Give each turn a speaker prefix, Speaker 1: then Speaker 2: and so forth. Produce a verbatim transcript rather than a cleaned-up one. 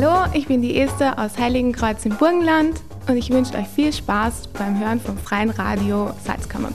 Speaker 1: Hallo, ich bin die Esther aus Heiligenkreuz im Burgenland und ich wünsche euch viel Spaß beim Hören vom Freien Radio Salzkammergut.